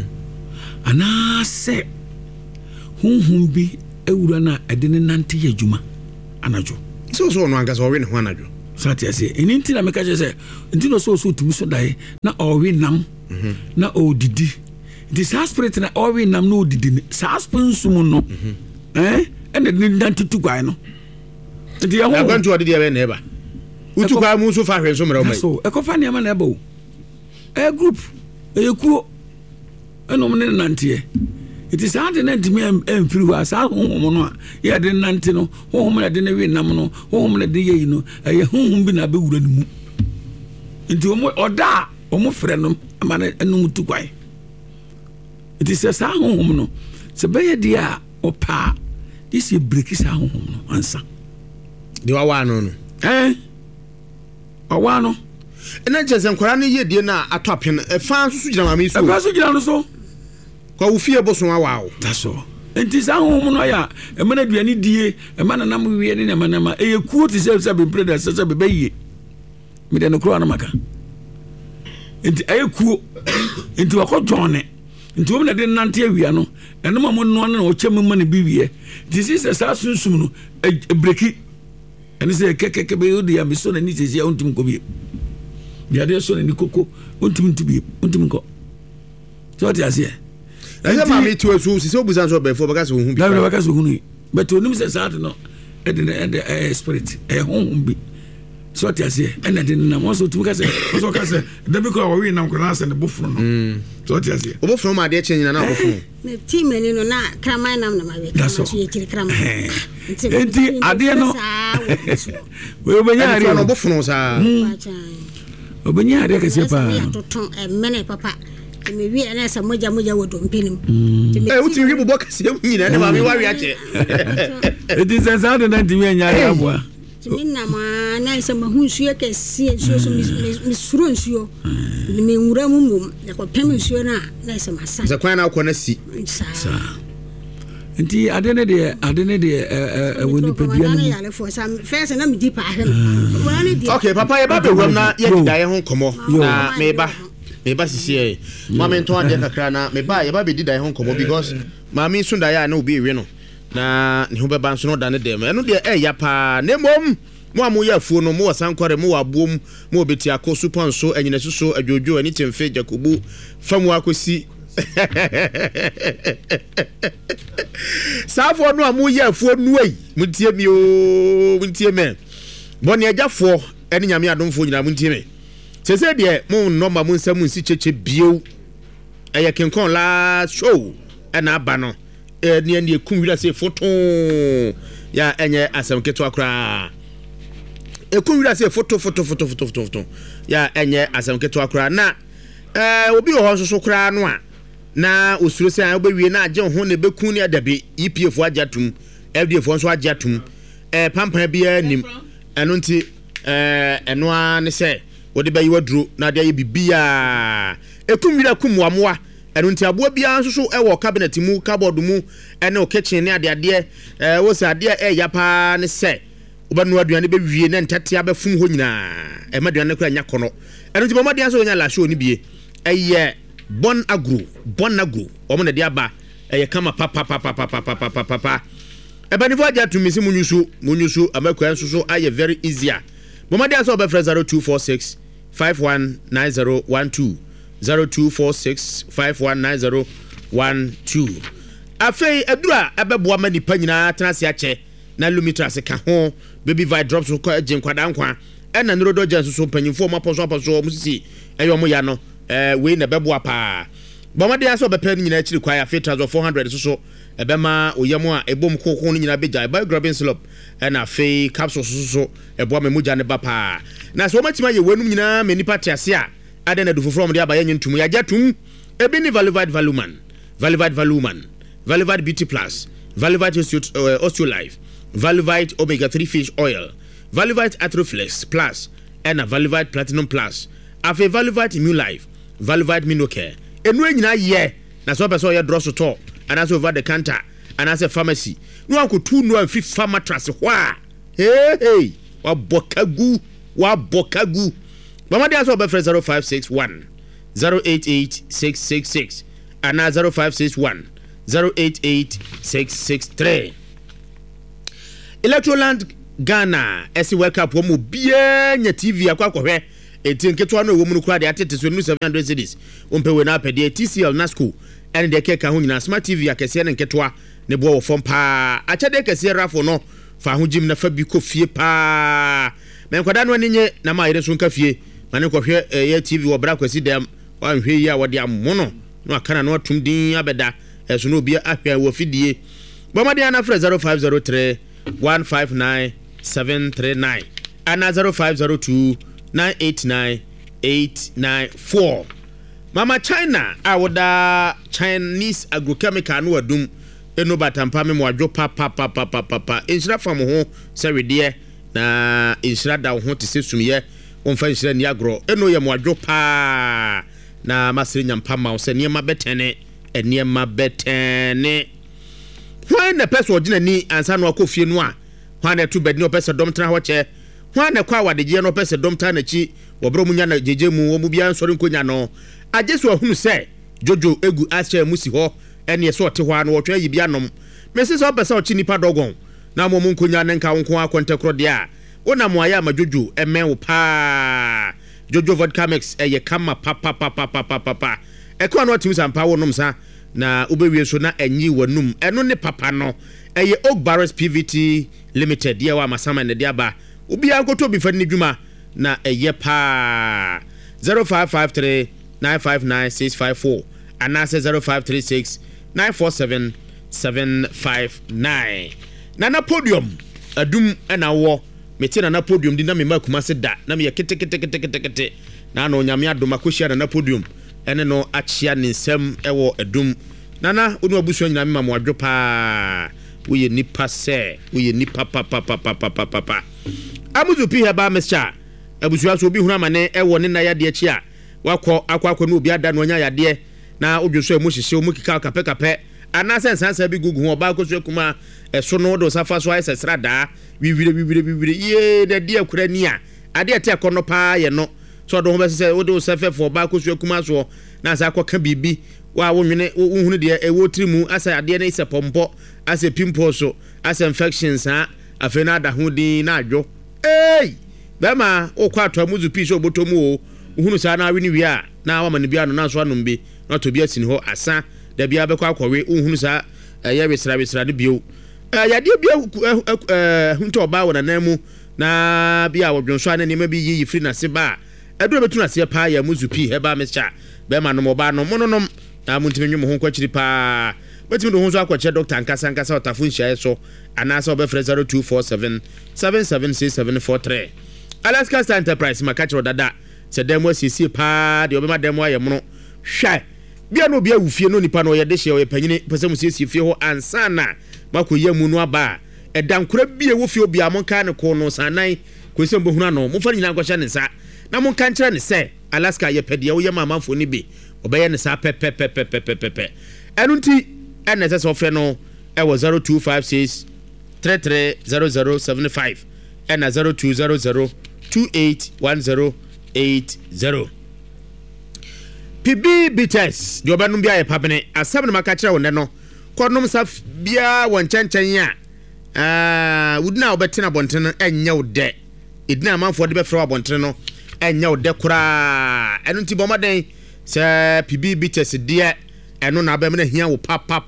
anaasɛ honhom bi ewura na ɛde ne nante yɛ adwuma anadwo so no ankasa ɔwe ne ho anadwo sati ase ɛni nti na meka kyerɛ sɛ nti no so tumi so dae na ɔwe nam na ɔdidi nti saa spirit na ɔwe nam na ɔdidi saa spirit nsum no ɛna ne nante tu kwan no nti ɛho akwantu ɔde deɛ bɛ na ɛba wotu kwa mu so fa hwɛ so mmerɛ ɔmai so ɛkɔfa nneɛma na ɛba o group ɛyɛkuo ɛnom ne nanteɛ ɛti saa de na ntimi ɛmfiri hɔ a saa honhom no a yɛde nante no honhom na de ne we nam no honhom na de yɛyi no ɛyɛ honhom bi na abɛwura no mu nti ɔda a ɔmo frɛ no ama no ɛnom tu kwae ɛti sɛ saa honhom no sɛ bɛyɛ deɛ a ɔpɛ a de sɛ breki saa honhom no ansa de wawa no no ɔwa no ɛna kyerɛ sɛ nkwaraa no yɛ die no a atɔ apɛ no ɛfa nso so gyina maame so ɛfa so gyina no so kwa wo fie boso awa wo da so enti saa honhom no ya ɛma na aduane die ɛma na nam wie ne nama ɛyɛ kuo te sɛ bɛmpre da sɛ bɛbɛyie mede no koro na maka enti ɛyɛ kuo enti wakɔ dwɔne nti wɔn na de nante awia no ɛnom a mo no na ɔkyɛ mu ma ne bi wie nti sɛ saa sunsum no breki ɛne sɛ kɛkɛkɛ bɛyɛ odi ya meso na ni sɛsia wontimi nkɔ bie biade so na ni koko wontimi nto bie wontimi nkɔ sɛ ɔte aseɛ ɛsɛ ma me to asu sɛ obusan so bɛfo bɛka sɛ ohun bi bɛka sɛ ohun but onim sɛ saa de no ɛde spirit honhom bi sɛ ɔte aseɛ ɛna de nam wɔn so tumi ka sɛ da bi kɔ a wɔwe nam kɔna asɛ ne boforo no sɛ ɔte aseɛ ɔboforo ma adeɛ kyɛ nyina na ɔboforo ne team ani no na kraman nam na ma we kraman so yɛ kyiri kraman enti adeɛ no wɔbɛnya adeɛ no ɔboforo saa ɔbɛnya adeɛ kɛseɛ paa yɛtoto ɛmene papa me wi ana sa moja wo dompenim wuti wi bobɔ kɛseɛ mu nyina ne ma me wari akyɛ enti sɛ saa de na ntimi anya ya aboa timi nama na sɛ mahu nsuo kɛseɛ nsuo so me suro nsuo me nwura mu mum na kɔpem nsuo na sɛ masa sɛ kwan na akɔ na si saa nti ade ne deɛ woni padua no yale fo sa first na me di pa ahwɛ okay papa yɛ ba bɛwam na yɛ didaeɛ ho nkɔmmɔ na meba sisi mame nto ade kakra na meba yeba be dida ho nkomo because mame so da ya na obi ewe no na ne ho beba nso no da ne dem eno de ya pa na mom mo amoya afuo no mo wasankware mo wabuom mo obeti akoso ponso anyina suso adwojo ani temfe jakobu famu akosi safo no amoya afuo no ai muntie mi o muntie me boni agafo ene nyame adomfo nyina muntie me sese de mo noma mo nsam nsi cheche bio eye kenkon la show na aba no ne ne ekum wira se foto ya enye asem keto akra ekum wira se foto ya enye asem keto akra na obi ho so kra no a na osuro se an obewie na agye ho ne bekun ne adabe EPF agyatum FDF nso agyatum pampan bia nim eno nti eno a ne se wode bayi waduro na de bibia ekum wira kum wamoa eno nti aboa bia nso so ewo cabinet mu cupboard mu ene o kitchen ne ade wo se ade ya pa ne se obanu aduane be wie na ntete abafum ho nyina e ma aduane kura nya kono eno nti bomade aso nya lasho ni bie eye bon agro omo na de aba eye kama papa ebanifo aja tumisi munyusu amakwa nso so aye very easier bomade aso be 0246 519012 0246 519012 afei adura abeboa manipa nyina tenase ache na lumitras ka ho baby vi drops ko agin kwada nkwa ena nrodo janso so panyimfo maposo musisi eyo mo ya no we na beboa pa bomade aso be pan nyina akiri kwa ya filters of 400 so ebema oyemo a ebom kokon nyina beja by grabbing slope ena afei capsules so eboa memuja ne ba pa na so matima ye wenum nyina menipa tiase a ade na dufo from de abaye ntum ya jatum ebi ni Valivite Valuman Valivite Beauty Plus Valivite Osteolife Valivite Omega 3 Fish Oil Valivite Atroflex Plus and Valivite Platinum Plus afi Valivite Immune Life Valivite Minocare enu nyina ye na so person ye draw so to and as over the counter and as a pharmacy no anko tu no afi pharmatress hwa hey wa bokagu Bamade aso be 0561 088666 ana 0561 088663 Electroland Ghana esi World Cup wo mu bia nya TV akwakohwe eti nketo na wo mu kura de atete so nu 700 cedis ompe we na apede TCL Nasco ene de keka ho nyina smart TV akese ne nketo ne bo wo fom pa achade kese rafo no fa ho jim na fa bi ko fie pa men kwada no nye na ma yire so nka fie mane ko hwe ye TV wo bra kwasi dem wan hwe yi a wode amono no akana no atum din abeda eso no bia ahwe wo fidie bomade ana fra 0503 159 739 ana 0502 989 894 Mama China awoda Chinese agrochemical no adum eno batampa me moadwo pa insira fam ho sewede na insira da ho te sesumye wonfa insira ni agro eno ye moadwo pa na masiri nyampa ma se niema betene eniema betene hwan na peso ogina ni ansa no akofie no a hwan na tu bedi no peso dom tra ho che hwan na kwa awadeje no peso dom tra na chi wobro munya na jeje mu wo mu bia nsori nkonya no ajesu ahunu se jojo egu ashe musi ho ene ye so ote ho ano wotwa yi bia nom mesi so pesa ochi nipa dogon na mo mu nkonya ne nka wonko akontekro de a wona mo aya ma jojo emen wo pa jojo vodka mix eye kama pa ekwa no timu sampa wonom sa na ubewie so na enyi wanum eno ne papa no eye Oak Barrels PVT Limited ye wa masama ne dia ba obi ankoto bi fa ni dwuma na eye pa 0553 959 anase 0536 947 759 na podium adum na wo meti na podium di na me makuma se da na me kete na no nyame adom akohia na podium ene no achia ne nsem ewo adum nana onu abusu nyina me ma adwo pa wo ye nipa se wo ye nipa pa amuzu pi heba mesha abusu aso obi hunu amane ewo ne na yade achi a wakọ akwa no obi ada no nya yade na odwoso emu hyehye omu kika kape ana sensansa bi gugu ho ba koso kuma eso no do safa so ayese srada wiwire ye de de akura ni a ade ate akono pa ye no so do ho be se wo do safa fo ba koso kuma so na sa akoka bibi wa wonwene wohunu de ewo trimu asa ade na ise pompo asa pimple so asa infections ha afena ada ho din na adwo bema okwa ato amuzu pi so obotomu o uhunu sa na awi ni a na wa mane bia no na so anom bi na to bia sin ho asa da bia be kwa akọwe uhunu sa ya besra de bio ya de bia hunto ba wona namu na bia wodwonso ana nema bi yi free na se ba aduro betu na se pa ya muzu pi heba mesha bema no mo ba no mononom na muntime nwu ho kwachiri pa betimi do ho so akwache doctor nkasa otafo nhia so anasa obefre 0247 776743 Alaska Star Enterprise makachiro dada se demo sisi pa de obema demo ayemno hwa bia no bia wufie no nipa no ye de hye oyepanyine pese mu sisi fie ho ansana makoya mu no aba edankora bia wo fie obia monka ne ko no sanan kwese mbohuna no mo fa nyina nkwacha ne sa na monka nkyere ne se Alaska ye pede wo ye mamafo ni bi obeye ne sa pepepepepepepe enunti ene se so fe no e wo 0256 330075 and 0200 281080 PB Bitters the obanum bia ye papene asem na makachira wonde no konom sa bia won chenchen a wudina obetena bontene enya wode idina manfo de befra bontene no enya wode kura enu nti bomaden se PB Bitters de eno na abem na hia wo papa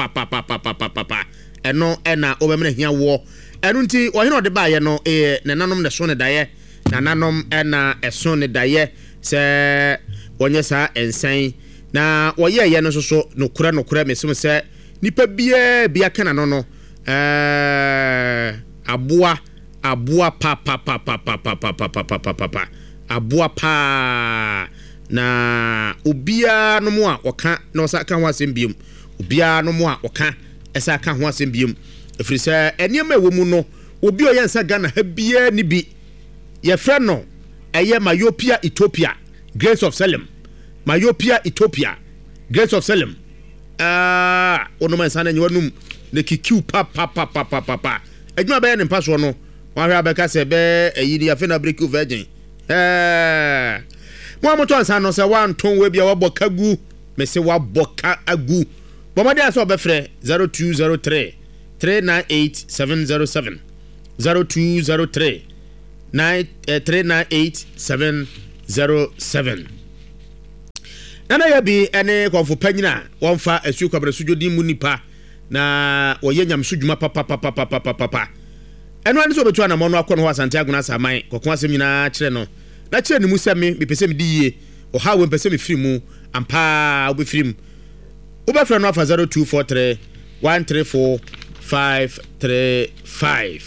eno ena obem na hia wo enu nti ohene ode ba ye no nenanom ne so ne daye nananom ena eso ne daye se onye sa ensan na woye ye no so no kura mesim se nipa bia kana no aboa pa aboa pa na obia no mo a oka na osa ka ho asem biom obia no mo a oka esa ka ho asem biom efiri se eniema ewo mu no obi oye nsa Ghana ha bia ni bi ye frɛ no eye Myopia Ethiopia Grace of Salem Myopia Ethiopia Grace of Salem ono man sana nyiwanum ne kikiu pa adwuma be ne mpaso no wa hwa be ka se be ayidi afena break virgin mo amoto ansa no se wan ton we bia wabɔ kagu me se wabɔ ka agu bomade aso obefrɛ 0203 398 707 0203 398 707 nana ya bi ene konfo panyina wonfa asu kwabra sujodi mu nipa na woye nyamso dwuma papa eno ane so betu ana mono akɔ no asante aguna saman kokon asem nyina kyerɛ no na kyerɛ ne mu sɛ me pese me diye o ha we pese me firi mu ampa obe firi mu obefrɛ no afa 0243 134 535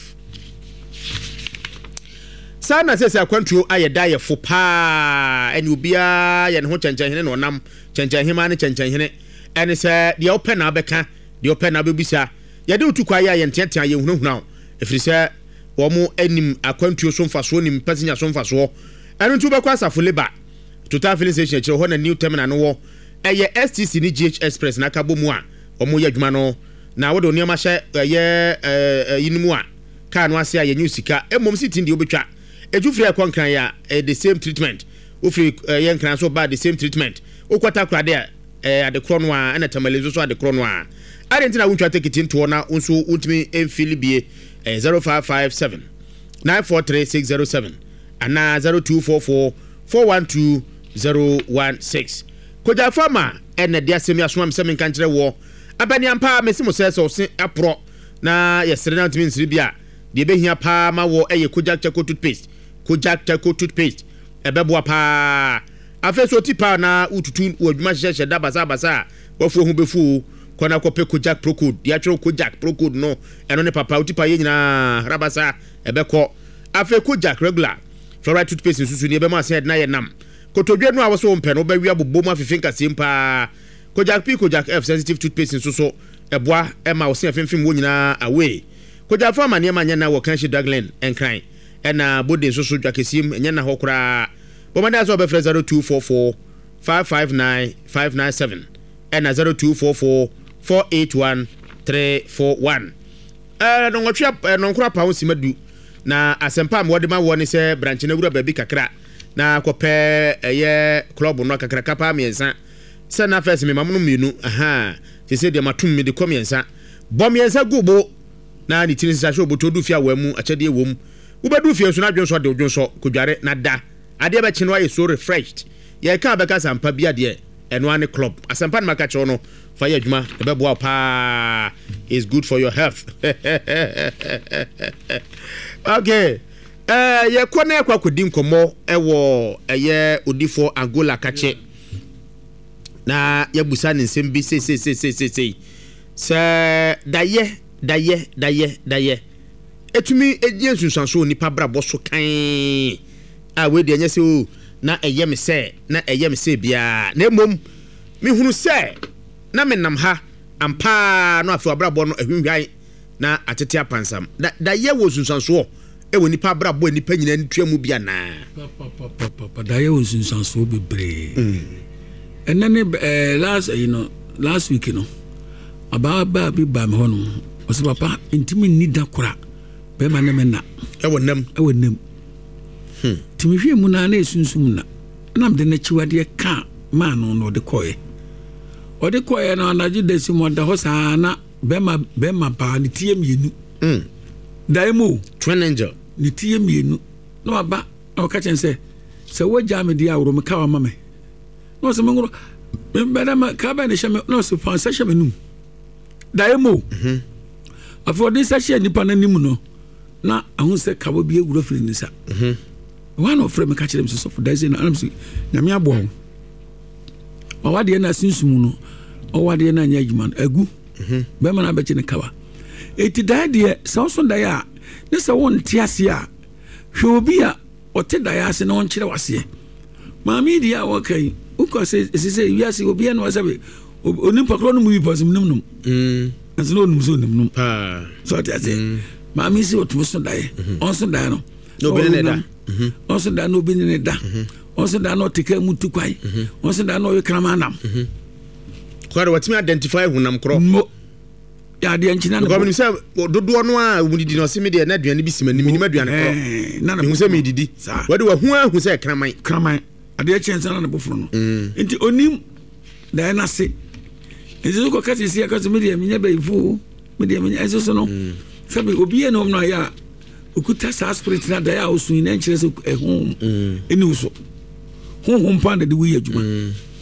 sana sese akwantuo ayeda ye fo pa ene obia ye ne ho kyenkyenhene no nam kyenkyenhema ne kyenkyenhene ene se de open na beka de open na bebisa ye de utukwa ye ntetea ye hunahuna efiri se wo mu anim akwantuo so mfaso nim pasinya so mfaso ene ntu bekwa asafo leba total filling station kire ho na new terminal no wo eye STC ni GH Express na kabo mu a omo ye adwuma no na wo de oniama hye ye yinimu a ka no ase a ye nyusika emom sitin de obetwa ejufri akwankran ya the same treatment ofri yen kran so bad the same treatment okwata krade ade krono a na tamalezo so ade krono a adentina wuntwa take nto na unso untimi emfili bie 0557 943607 ana 0244 412016 koja fama ene dia semi asoma msemi nkankyere wo abani ampa mesimo seso se apro na yesere na ntimi nsiri bia de behia pa ma wo eye koja chako toothpaste Kojak Chaco toothpaste ebeboa pa afeso tipa na ututu wadwuma hyehye da basa wafu hu befu kona kope Kojak Pro Code ya twero Kojak Pro Code no eno ne papa utipa ye nyina rabasa ebekọ afe Kojak regular fluoride toothpaste susu ni ebema ase na ye nam kotodwe no awoso mpe no bewia bobom afefin kasem pa Kojak P Kojak F sensitive toothpaste susu eboa ema wo se afemfim wo nyina away Kojak Farmer ne ma nya na wo kanhye Douglas enkran ena body so dwakesim enya na hokura bomada so be 0244 559 597 ena 0244 481 341 no ngotwa no nkura pa osimadu na asempa mwode ma woni se branch na wura baby kakra na kope eye club no kakra kapa miensa se na first me mamuno mienu aha se de matum me de komiensa bomiensa gubo na ni tinisa sho botodu fia wamu achede wom ubedu fie so na dwonso de dwonso kodware na da ade be kyenwa ye so refreshed ye ka be ka sampa bia de eno ane club asampa na maka che no fa ye adwuma e be boa pa is good for your health okay ye kone kwa kodi nkomo ewo eye odifo Angola kache na ye busa ne nsem bi se daye etumi edie sunsanso nipa brabo so kan a we de anya se o na eyem se bia na emom mi hunu se na menam ha ampa no afi brabo no ehwehwan na atete apansam da ye wo sunsanso e wo nipa brabo nipa nyina ntuamu bia na da ye wo sunsanso bebre enane last week no aba bi ba me hono o se papa intimi ni da kora be ma na ewo nam timi hwe mu na esunsum na mde na chiwade ka ma no de koye na anaji desi mo da ho saa na be ma ba ni tie mienu daimo twin angel ni tie mienu no aba o ka chen se wo jam di awro me ka wa mame no se mengro be da ma ka ba ne shame no se fa sa shame num daimo afọ de sa hye nipa na nim no na ahun se kabo bi eguro firi nisa one of frame ka kire so for daisy na anam si nyame abo o wade na sinsum no o wade na nya adwuma agu be ma na be kine kawa eti da de so so da ya ne se won ti ase a hwe obi a o te da ya ase na won kire wase maami dia wo kai uko se wi ase obi na wasabe onipa kro no mu bi pasim num asino num so num pa so ati ase maami si otu so dai on so dai no be ne da on so dai no be ne da on so dai no tika mutu kwai on so dai no we krama nam kware watimi identify hunam kro ya de nchina no ko se dodo no a umudidi no se me de na aduane bi simani minima aduane kro na hu se me didi wade wa hu se kraman adeɛ kyɛnse na ne boforo no nti onim dae no ase nti so kɔka sisi aka so medeɛ menyɛ bɛyifo medeɛ menyɛ ɛso so no sɛbi obiɛ na ɔmno ayɛ a okuta saa spirit na dae a ɔsui na nkyerɛ sɛ ɛhom ɛni wo so honhom pa na de woyɛ adwuma